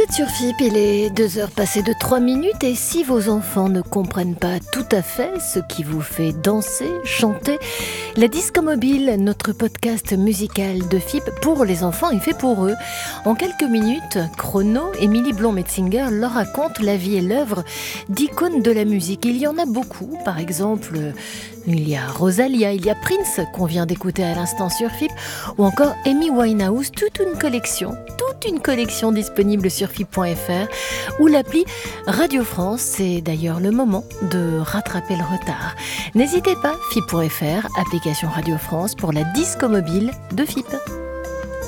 êtes sur FIP, il est 2h passées de 3 minutes et si vos enfants ne comprennent pas tout à fait ce qui vous fait danser, chanter, la Disco Mobile, notre podcast musical de FIP pour les enfants est fait pour eux. En quelques minutes, Chrono, Émilie Blond-Metzinger leur raconte la vie et l'œuvre d'icônes de la musique. Il y en a beaucoup, par exemple, il y a Rosalia, il y a Prince qu'on vient d'écouter à l'instant sur FIP, ou encore Amy Winehouse, toute une collection disponible sur FIP.fr ou l'appli Radio France. C'est d'ailleurs le moment de rattraper le retard. N'hésitez pas, FIP.fr, application Radio France pour la Disco Mobile de FIP.